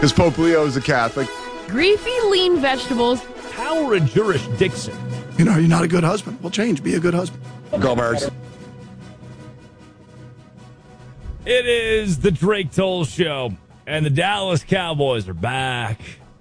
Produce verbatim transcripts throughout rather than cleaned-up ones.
Because Pope Leo is a Catholic. Greasy lean vegetables. Power and jurisdiction. You know, you're not a good husband. Well, change. Be a good husband. Go Birds. It is the Drake Toll Show, and the Dallas Cowboys are back.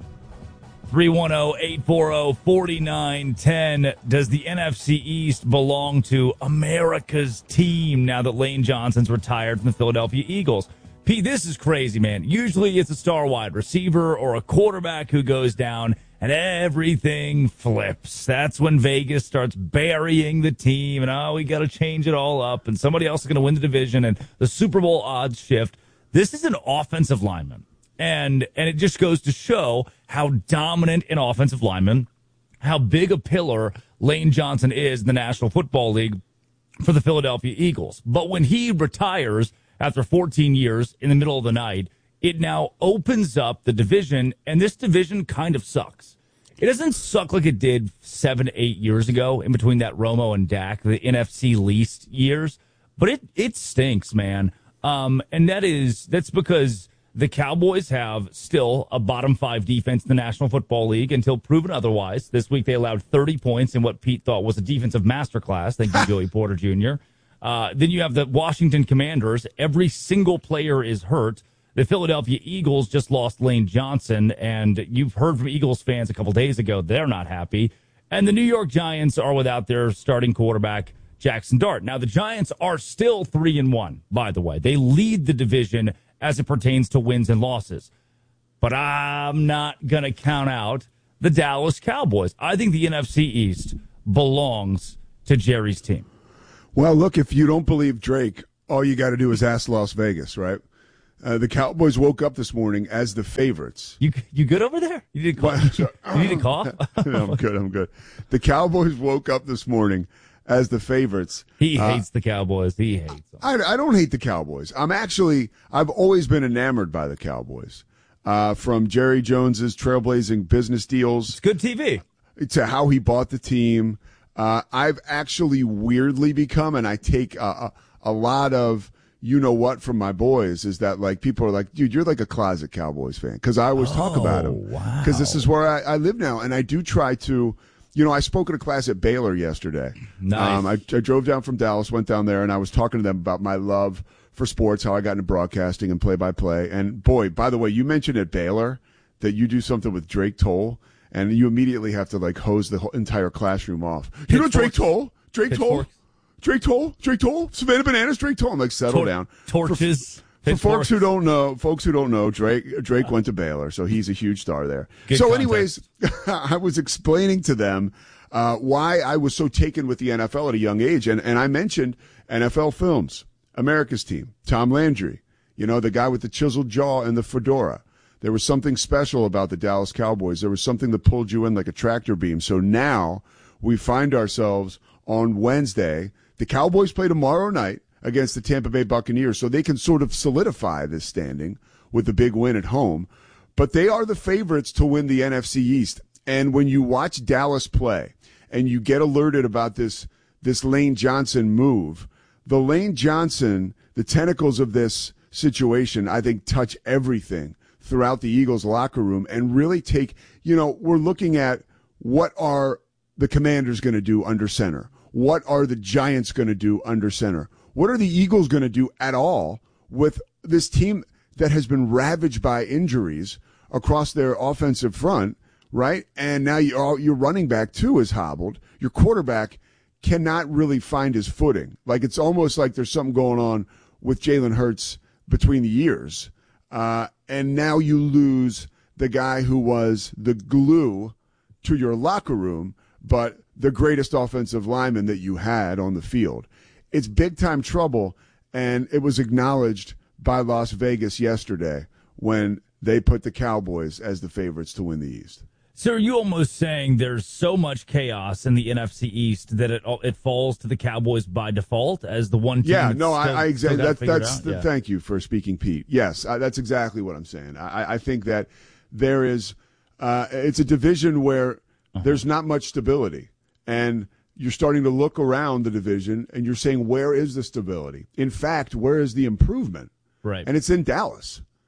three one zero, eight four zero, four nine one zero. Does the N F C East belong to America's team now that Lane Johnson's retired from the Philadelphia Eagles? Pete, this is crazy, man. Usually it's a star wide receiver or a quarterback who goes down and everything flips. That's when Vegas starts burying the team and, oh, we got to change it all up and somebody else is going to win the division and the Super Bowl odds shift. This is an offensive lineman. And and it just goes to show how dominant an offensive lineman, how big a pillar Lane Johnson is in the National Football League for the Philadelphia Eagles. But when he retires after fourteen years in the middle of the night, it now opens up the division, and this division kind of sucks. It doesn't suck like it did seven, eight years ago in between that Romo and Dak, the N F C least years, but it it stinks, man. Um, and that is that's because the Cowboys have still a bottom five defense in the National Football League until proven otherwise. This week they allowed thirty points in what Pete thought was a defensive masterclass. Thank you, Joey Porter Junior Uh, then you have the Washington Commanders. Every single player is hurt. The Philadelphia Eagles just lost Lane Johnson, and you've heard from Eagles fans a couple days ago. They're not happy. And the New York Giants are without their starting quarterback, Jackson Dart. Now, the Giants are still three and one, by the way. They lead the division as it pertains to wins and losses. But I'm not going to count out the Dallas Cowboys. I think the N F C East belongs to Jerry's team. Well, look, if you don't believe Drake, all you got to do is ask Las Vegas, right? Uh, the Cowboys woke up this morning as the favorites. You you good over there? You need a cough? You need a cough? No, I'm good. I'm good. The Cowboys woke up this morning as the favorites. He Uh, hates the Cowboys. He hates them. I, I don't hate the Cowboys. I'm actually, I've always been enamored by the Cowboys. Uh, from Jerry Jones's trailblazing business deals. It's good T V. To how he bought the team. Uh, I've actually weirdly become, and I take a, a, a lot of, you know what, from my boys, is that like people are like, dude, you're like a closet Cowboys fan. Because I always oh, talk about them. Wow. Because this is where I, I live now. And I do try to, you know, I spoke at a class at Baylor yesterday. Nice. Um, I, I drove down from Dallas, went down there, and I was talking to them about my love for sports, how I got into broadcasting and play-by-play. And, boy, by the way, you mentioned at Baylor that you do something with Drake Toll. And you immediately have to, like, hose the whole entire classroom off. You know Drake Toll? Drake Toll? Drake Toll? Drake Toll? Savannah Bananas? Drake Toll? I'm like, settle Tor- down. Torches. For, for folks who don't know, folks who don't know, Drake Drake went to Baylor, so he's a huge star there. Good so, context. anyways, I was explaining to them uh, why I was so taken with the N F L at a young age, and, and I mentioned N F L Films, America's Team, Tom Landry, you know, the guy with the chiseled jaw and the fedora. There was something special about the Dallas Cowboys. There was something that pulled you in like a tractor beam. So now we find ourselves on Wednesday. The Cowboys play tomorrow night against the Tampa Bay Buccaneers, so they can sort of solidify this standing with the big win at home. But they are the favorites to win the N F C East. And when you watch Dallas play and you get alerted about this, this Lane Johnson move, the Lane Johnson, the tentacles of this situation, I think, touch everything throughout the Eagles locker room and really take, you know, we're looking at what are the Commanders going to do under center? What are the Giants going to do under center? What are the Eagles going to do at all with this team that has been ravaged by injuries across their offensive front, right? And now your your running back too is hobbled. Your quarterback cannot really find his footing. Like it's almost like there's something going on with Jalen Hurts between the ears. Uh, and now you lose the guy who was the glue to your locker room, but the greatest offensive lineman that you had on the field. It's big-time trouble, and it was acknowledged by Las Vegas yesterday when they put the Cowboys as the favorites to win the East. So are you almost saying there's so much chaos in the N F C East that it it falls to the Cowboys by default as the one team? Yeah, no, still, I, I exactly. That, that's out? the, yeah. Thank you for speaking, Pete. Yes, I, that's exactly what I'm saying. I, I think that there is, uh, it's a division where uh-huh. there's not much stability, and you're starting to look around the division, and you're saying, where is the stability? In fact, where is the improvement? Right, and it's in Dallas.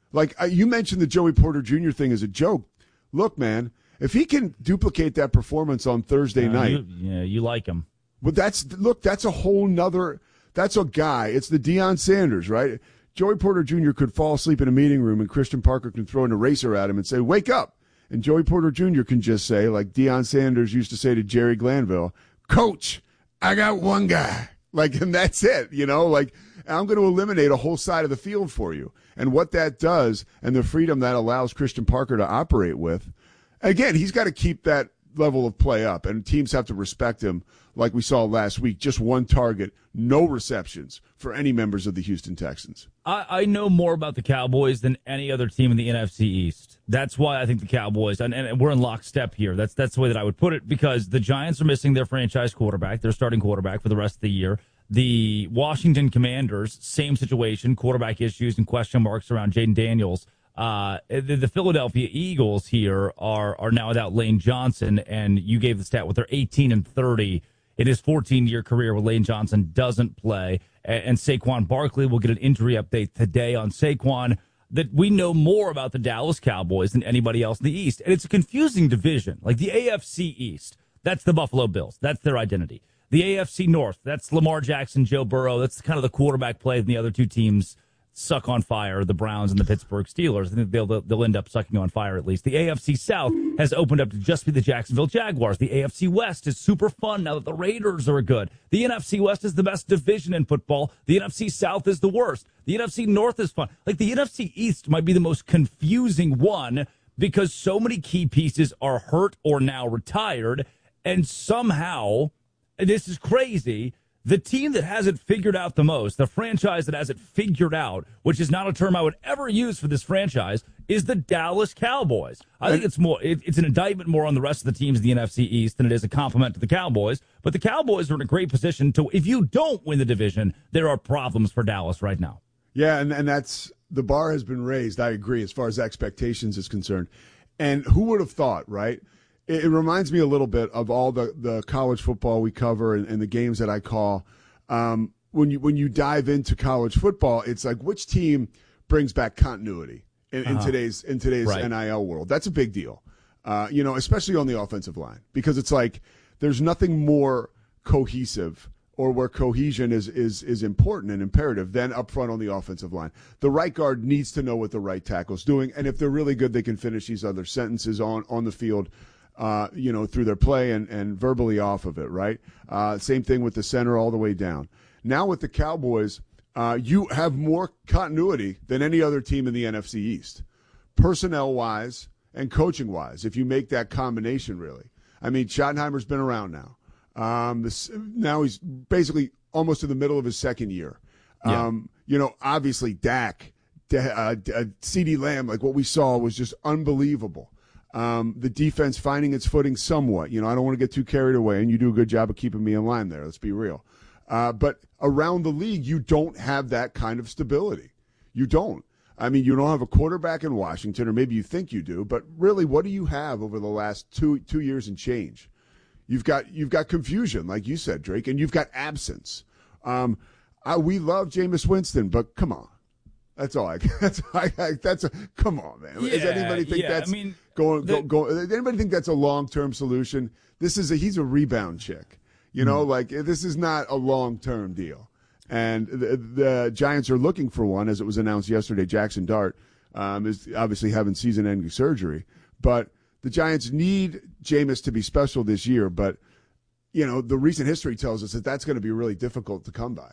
Like uh, you mentioned the Joey Porter Junior thing as a joke. Look, man, if he can duplicate that performance on Thursday uh, night. You, yeah, you like him. Well, that's look, that's a whole nother that's a guy. It's the Deion Sanders, right? Joey Porter Junior could fall asleep in a meeting room and Christian Parker can throw an eraser at him and say, wake up. And Joey Porter Junior can just say, like Deion Sanders used to say to Jerry Glanville, Coach, I got one guy. Like, and that's it, you know, like I'm going to eliminate a whole side of the field for you. And what that does and the freedom that allows Christian Parker to operate with, again, he's got to keep that level of play up, and teams have to respect him like we saw last week. Just one target, no receptions for any members of the Houston Texans. I, I know more about the Cowboys than any other team in the N F C East. That's why I think the Cowboys, and, and we're in lockstep here. That's that's the way that I would put it, because the Giants are missing their franchise quarterback, their starting quarterback for the rest of the year. The Washington Commanders, same situation, quarterback issues and question marks around Jaden Daniels. Uh, the, the Philadelphia Eagles here are are now without Lane Johnson, and you gave the stat with their eighteen and thirty in his fourteen-year career where Lane Johnson doesn't play. And, and Saquon Barkley will get an injury update today on Saquon. That we know more about the Dallas Cowboys than anybody else in the East. And it's a confusing division. Like the A F C East, that's the Buffalo Bills. That's their identity. The A F C North, that's Lamar Jackson, Joe Burrow. That's kind of the quarterback play, and the other two teams suck on fire, the Browns and the Pittsburgh Steelers. I think they'll, they'll end up sucking on fire at least. The A F C South has opened up to just be the Jacksonville Jaguars. The A F C West is super fun now that the Raiders are good. The N F C West is the best division in football. The N F C South is the worst. The N F C North is fun. Like the N F C East might be the most confusing one because so many key pieces are hurt or now retired, and somehow, and this is crazy, the team that has it figured out the most, the franchise that has it figured out, which is not a term I would ever use for this franchise, is the Dallas Cowboys. I think it's more, it, it's an indictment more on the rest of the teams in the N F C East than it is a compliment to the Cowboys. But the Cowboys are in a great position to, if you don't win the division, there are problems for Dallas right now. Yeah, and, and that's, the bar has been raised, I agree, as far as expectations is concerned. And who would have thought, right? It, it reminds me a little bit of all the, the college football we cover and, and the games that I call. Um, when you when you dive into college football, it's like which team brings back continuity in, in uh-huh. today's in today's right. N I L world. That's a big deal, uh, you know, especially on the offensive line, because it's like there's nothing more cohesive or where cohesion is is is important and imperative than up front on the offensive line. The right guard needs to know what the right tackle's doing, and if they're really good, they can finish these other sentences on on the field. Uh, you know, through their play and, and verbally off of it, right? Uh, same thing with the center all the way down. Now with the Cowboys, uh, you have more continuity than any other team in the N F C East, personnel-wise and coaching-wise, if you make that combination, really. I mean, Schottenheimer's been around now. Um, this, now he's basically almost in the middle of his second year. Yeah. Um, you know, obviously Dak, uh, uh, CeeDee Lamb, like what we saw was just unbelievable. Um, the defense finding its footing somewhat. You know, I don't want to get too carried away, and you do a good job of keeping me in line there. Let's be real. Uh, but around the league, you don't have that kind of stability. You don't. I mean, you don't have a quarterback in Washington, or maybe you think you do, but really, what do you have over the last two two years and change? You've got you've got confusion, like you said, Drake, and you've got absence. Um, I, we love Jameis Winston, but come on. That's all I. That's I, I, that's a come on, man. Yeah, Does anybody think yeah, that's I mean, going? The, go, go, does anybody think that's a long term solution? This is a he's a rebound chick. You know, mm-hmm. like this is not a long term deal. And the, the Giants are looking for one, as it was announced yesterday. Jackson Dart um, is obviously having season ending surgery, but the Giants need Jameis to be special this year. But you know, the recent history tells us that that's going to be really difficult to come by.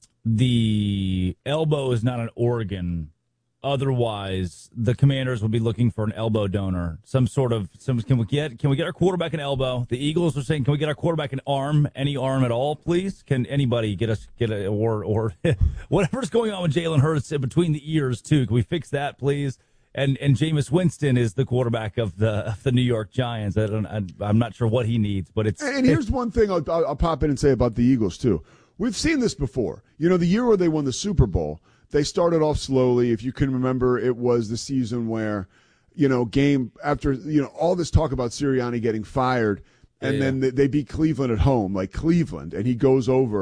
The elbow is not an organ. Otherwise, the Commanders will be looking for an elbow donor. Some sort of some. Can we get? Can we get our quarterback an elbow? The Eagles are saying, can we get our quarterback an arm? Any arm at all, please? Can anybody get us get a or or whatever's going on with Jalen Hurts between the ears too? Can we fix that, please? And and Jameis Winston is the quarterback of the of the New York Giants. I don't. I, I'm not sure what he needs, but it's. And here's one thing I'll, I'll pop in and say about the Eagles too. We've seen this before. You know, the year where they won the Super Bowl, they started off slowly. If you can remember, it was the season where, you know, game after, you know, all this talk about Sirianni getting fired, and yeah, yeah. then they, they beat Cleveland at home, like Cleveland, and he goes over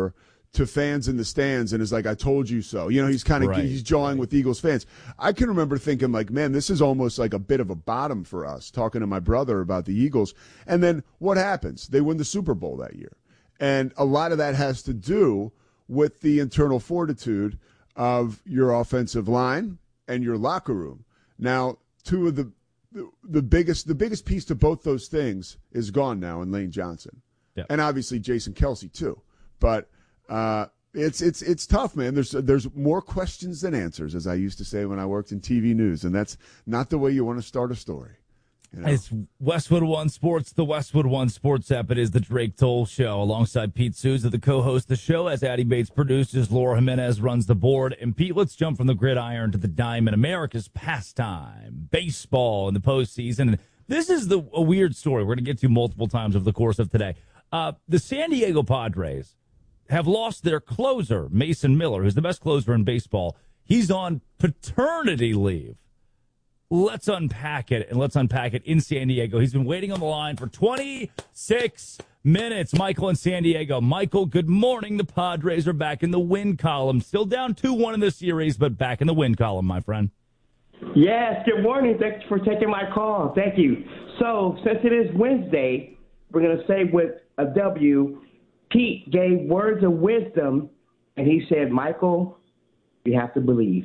to fans in the stands and is like, I told you so. You know, he's kind of Right, he's jawing right. with Eagles fans. I can remember thinking like, man, this is almost like a bit of a bottom for us, talking to my brother about the Eagles. And then what happens? They win the Super Bowl that year. And a lot of that has to do with the internal fortitude of your offensive line and your locker room. Now, two of the the, the biggest the biggest piece to both those things is gone now in Lane Johnson. Yep. And obviously Jason Kelce too. But uh, it's it's it's tough, man. There's there's more questions than answers, as I used to say when I worked in T V news, and that's not the way you want to start a story. You know? It's Westwood One Sports, the Westwood One Sports app. It is the Drake Toll Show alongside Pete Souza, the co-host of the show, as Addie Bates produces. Laura Jimenez runs the board. And Pete, let's jump from the gridiron to the diamond. America's pastime, baseball in the postseason. And this is the a weird story we're going to get to multiple times over the course of today. Uh, the San Diego Padres have lost their closer, Mason Miller, who's the best closer in baseball. He's on paternity leave. Let's unpack it, and let's unpack it in San Diego. He's been waiting on the line for twenty-six minutes. Michael in San Diego. Michael, good morning. The Padres are back in the win column. Still down two one in the series, but back in the win column, my friend. Yes, good morning. Thanks for taking my call. Thank you. So, since it is Wednesday, we're going to say with a W, Pete gave words of wisdom, and he said, Michael, you have to believe.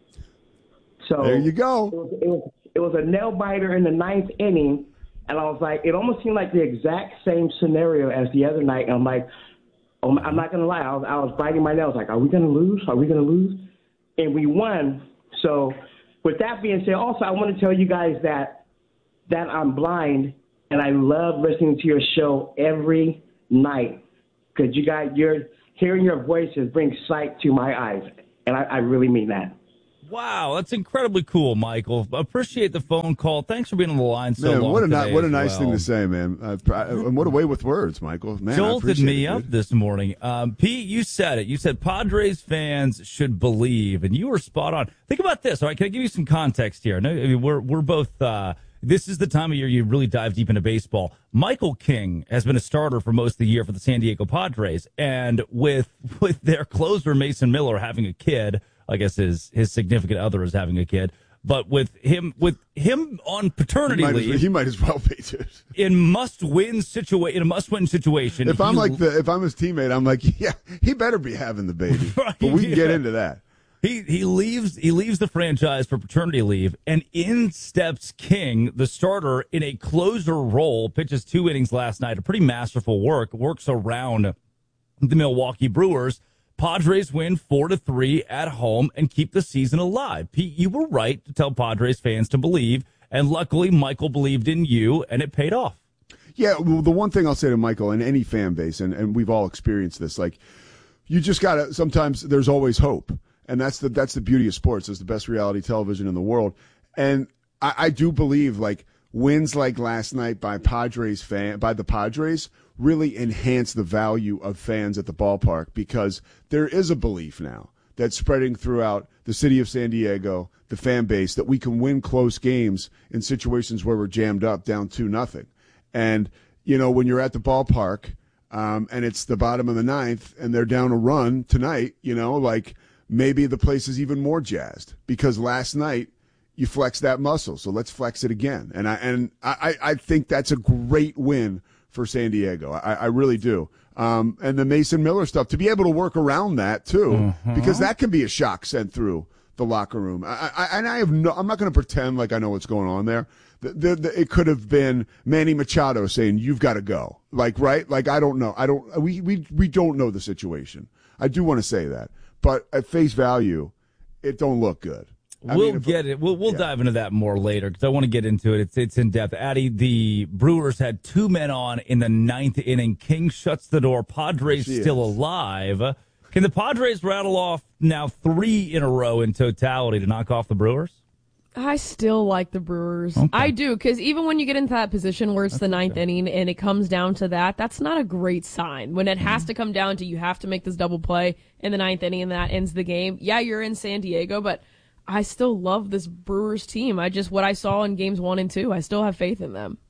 So There you go. It was, it was, it was a nail-biter in the ninth inning, and I was like, it almost seemed like the exact same scenario as the other night. And I'm like, oh, I'm not going to lie. I was, I was biting my nails like, are we going to lose? Are we going to lose? And we won. So with that being said, also, I want to tell you guys that that I'm blind, and I love listening to your show every night because you guys, you're hearing your voices brings sight to my eyes, and I, I really mean that. Wow, that's incredibly cool, Michael. Appreciate the phone call. Thanks for being on the line so Man, long what a today ni- what a as nice well. thing to say, man. Uh, pr- and what a way with words, Michael. Man, I Jolted appreciate me it, up dude. this morning. Um, Pete, you said it. You said Padres fans should believe, and you were spot on. Think about this. All right, can I give you some context here? No, I mean, we're we're both. Uh, this is the time of year you really dive deep into baseball. Michael King has been a starter for most of the year for the San Diego Padres, and with with their closer Mason Miller having a kid. I guess his his significant other is having a kid, but with him with him on paternity He might, leave, as, he might as well be, dude. in must win situa- in a must win situation. If I'm he- like the if I'm his teammate, I'm like, yeah, he better be having the baby. Right, but we can get yeah. into that. He he leaves he leaves the franchise for paternity leave, and in steps King, the starter in a closer role, pitches two innings last night. A pretty masterful work, works around the Milwaukee Brewers. Padres win four to three at home and keep the season alive. Pete, you were right to tell Padres fans to believe, and luckily Michael believed in you, and it paid off. Yeah, well, the one thing I'll say to Michael and any fan base, and, and we've all experienced this, like, you just gotta. Sometimes there's always hope, and that's the that's the beauty of sports. It's the best reality television in the world, and I, I do believe like wins like last night by Padres fan by the Padres really enhance the value of fans at the ballpark because there is a belief now that's spreading throughout the city of San Diego, the fan base, that we can win close games in situations where we're jammed up down two nothing. And you know when you're at the ballpark. Um, and it's the bottom of the ninth, and they're down a run tonight, you know, like maybe the place is even more jazzed because last night you flexed that muscle. So let's flex it again. And I and I, I think that's a great win for San Diego. I, I really do. Um, and the Mason Miller stuff, to be able to work around that, too, Mm-hmm. because that can be a shock sent through the locker room. I, I, and I have no, I'm not going to pretend like I know what's going on there. The, the, the, it could have been Manny Machado saying, you've got to go. Like, right? Like, I don't know. I don't, we, we, we don't know the situation. I do want to say that. But at face value, it don't look good. I We'll mean, if- get it. We'll we'll yeah. dive into that more later because I want to get into it. It's it's in depth. Addie, the Brewers had two men on in the ninth inning. King shuts the door. Padres Yes, he still is. alive. Can the Padres rattle off now three in a row in totality to knock off the Brewers? I still like the Brewers. Okay. I do, because even when you get into that position where it's the ninth inning and it comes down to that, that's not a great sign. When it has to come down to you have to make this double play in the ninth inning and that ends the game. Yeah, you're in San Diego, but I still love this Brewers team. I just, what I saw in games one and two, I still have faith in them.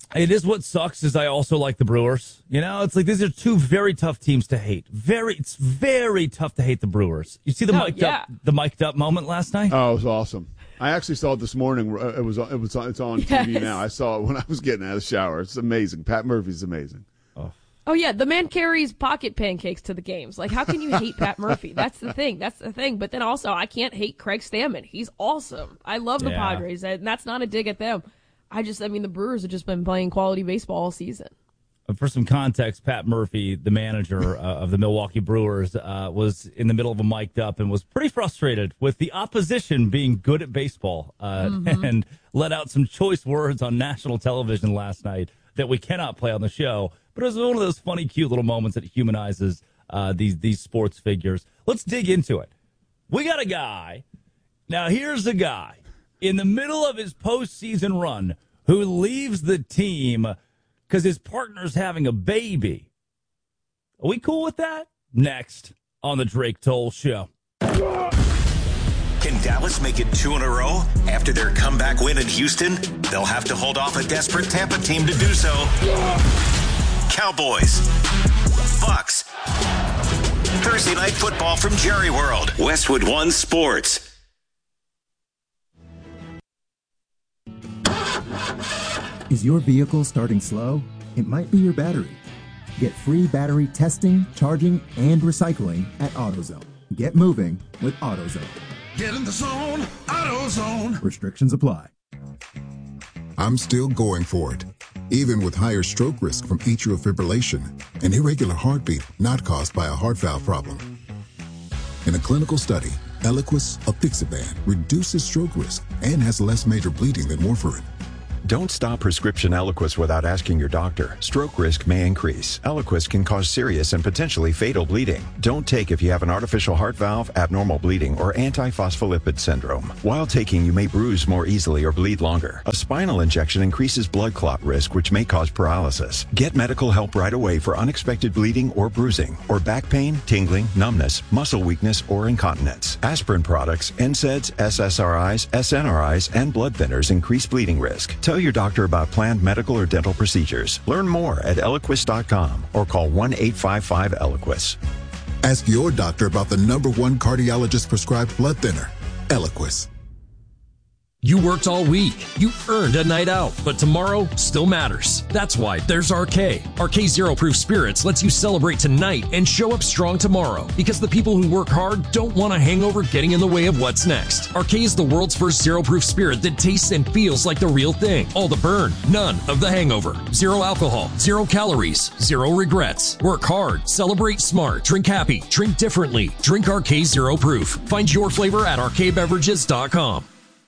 It is what sucks is I also like the Brewers. You know, it's like these are two very tough teams to hate. Very, it's very tough to hate the Brewers. You see the Oh, mic'd yeah. up, the mic'd up moment last night. Oh, it was awesome. I actually saw it this morning. It was it was it's on T V Yes. now. I saw it when I was getting out of the shower. It's amazing. Pat Murphy's amazing. Oh, yeah, the man carries pocket pancakes to the games. Like, how can you hate Pat Murphy? That's the thing. That's the thing. But then also, I can't hate Craig Stammen. He's awesome. I love the Yeah. Padres, and that's not a dig at them. I just, I mean, the Brewers have just been playing quality baseball all season. For some context, Pat Murphy, the manager uh, of the Milwaukee Brewers, uh, was in the middle of a mic'd up and was pretty frustrated with the opposition being good at baseball uh, Mm-hmm. and let out some choice words on national television last night that we cannot play on the show. But it was one of those funny, cute little moments that humanizes uh, these these sports figures. Let's dig into it. We got a guy. Now, here's a guy in the middle of his postseason run who leaves the team because his partner's having a baby. Are we cool with that? Next on the Drake Toll Show. Can Dallas make it two in a row after their comeback win in Houston? They'll have to hold off a desperate Tampa team to do so. Cowboys, Bucks, Thursday Night Football from Jerry World, Westwood One Sports. Is your vehicle starting slow? It might be your battery. Get free battery testing, charging, and recycling at AutoZone. Get moving with AutoZone. Get in the zone, AutoZone. Restrictions apply. I'm still going for it, even with higher stroke risk from atrial fibrillation, an irregular heartbeat not caused by a heart valve problem. In a clinical study, Eliquis, apixaban, reduces stroke risk and has less major bleeding than warfarin. Don't stop prescription Eliquis without asking your doctor. Stroke risk may increase. Eliquis can cause serious and potentially fatal bleeding. Don't take if you have an artificial heart valve, abnormal bleeding, or antiphospholipid syndrome. While taking, you may bruise more easily or bleed longer. A spinal injection increases blood clot risk, which may cause paralysis. Get medical help right away for unexpected bleeding or bruising, or back pain, tingling, numbness, muscle weakness, or incontinence. Aspirin products, N SAIDs, S S R Is, S N R Is, and blood thinners increase bleeding risk. Tell your doctor about planned medical or dental procedures. Learn more at Eliquis dot com or call one eight five five Eliquis. Ask your doctor about the number one cardiologist prescribed blood thinner, Eliquis. You worked all week. You earned a night out, but tomorrow still matters. That's why there's R K. R K Zero Proof Spirits lets you celebrate tonight and show up strong tomorrow, because the people who work hard don't want a hangover getting in the way of what's next. R K is the world's first zero proof spirit that tastes and feels like the real thing. All the burn, none of the hangover. Zero alcohol, zero calories, zero regrets. Work hard, celebrate smart, drink happy, drink differently. Drink R K Zero Proof. Find your flavor at R K beverages dot com.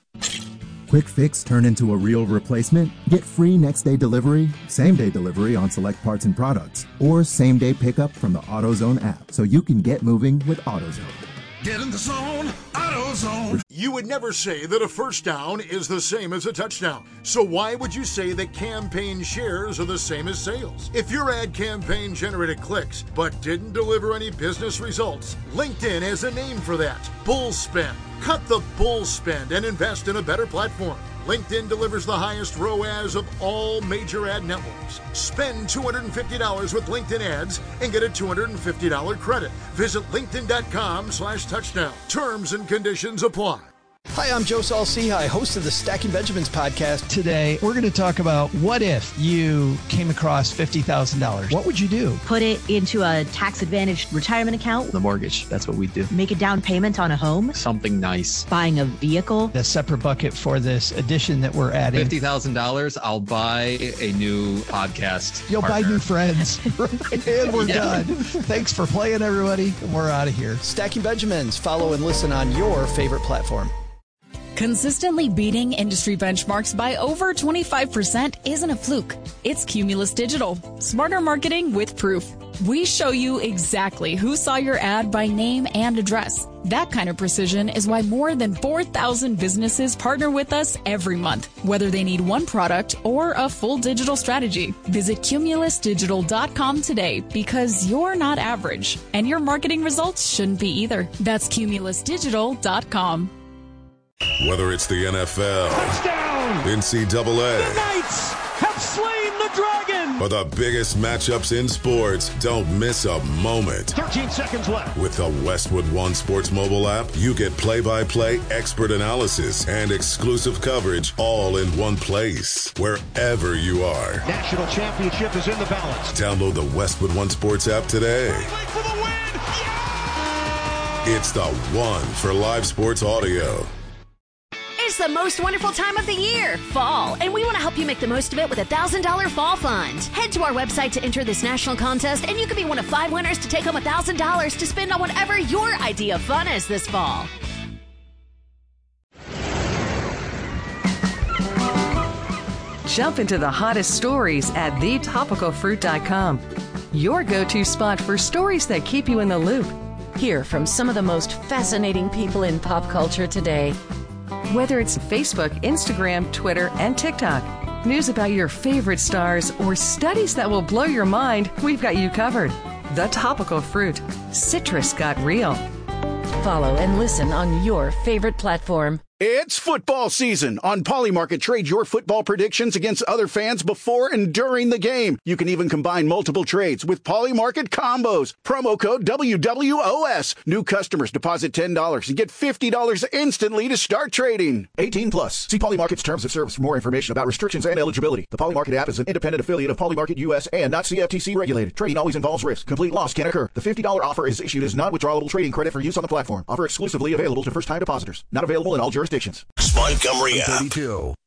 Quick fix turn into a real replacement? Get free next day delivery, same day delivery on select parts and products, or same day pickup from the AutoZone app, so you can get moving with AutoZone. Get in the zone, AutoZone. You would never say that a first down is the same as a touchdown. So why would you say that campaign shares are the same as sales? If your ad campaign generated clicks but didn't deliver any business results, LinkedIn has a name for that: bull spend. Cut the bull spend and invest in a better platform. LinkedIn delivers the highest R O A S of all major ad networks. Spend two hundred fifty dollars with LinkedIn ads and get a two hundred fifty dollars credit. Visit linkedin.com slash touchdown. Terms and conditions apply. Hi, I'm Joe Saul-Sehy, host of the Stacking Benjamins podcast. Today, we're going to talk about what if you came across fifty thousand dollars. What would you do? Put it into a tax-advantaged retirement account. The mortgage. That's what we do. Make a down payment on a home. Something nice. Buying a vehicle. The separate bucket for this addition that we're adding. fifty thousand dollars, I'll buy a new podcast You'll partner. buy new friends. And we're Yeah. done. Thanks for playing, everybody. We're out of here. Stacking Benjamins. Follow and listen on your favorite platform. Consistently beating industry benchmarks by over twenty-five percent isn't a fluke. It's Cumulus Digital. Smarter marketing with proof. We show you exactly who saw your ad by name and address. That kind of precision is why more than four thousand businesses partner with us every month, whether they need one product or a full digital strategy. Visit Cumulus Digital dot com today, because you're not average, and your marketing results shouldn't be either. That's Cumulus Digital dot com. Whether it's the N F L, touchdown, N C double A, the Knights have slain the Dragon! For the biggest matchups in sports, don't miss a moment. thirteen seconds left. With the Westwood One Sports mobile app, you get play-by-play expert analysis and exclusive coverage all in one place, wherever you are. National championship is in the balance. Download the Westwood One Sports app today. For the win! Yeah! It's the one for live sports audio. It's the most wonderful time of the year, fall, and we want to help you make the most of it with a one thousand dollars Fall Fund. Head to our website to enter this national contest, and you could be one of five winners to take home one thousand dollars to spend on whatever your idea of fun is this fall. Jump into the hottest stories at the topical fruit dot com. Your go-to spot for stories that keep you in the loop. Hear from some of the most fascinating people in pop culture today. Whether it's Facebook, Instagram, Twitter, and TikTok, news about your favorite stars, or studies that will blow your mind, we've got you covered. The Topical Fruit. Citrus got real. Follow and listen on your favorite platform. It's football season. On Polymarket, trade your football predictions against other fans before and during the game. You can even combine multiple trades with Polymarket combos. Promo code W W O S. New customers deposit ten dollars and get fifty dollars instantly to start trading. eighteen plus. See Polymarket's terms of service for more information about restrictions and eligibility. The Polymarket app is an independent affiliate of Polymarket U S and not C F T C regulated. Trading always involves risk. Complete loss can occur. The fifty dollars offer is issued as non-withdrawable trading credit for use on the platform. Offer exclusively available to first-time depositors. Not available in all jurisdictions. Montgomery app. thirty-two.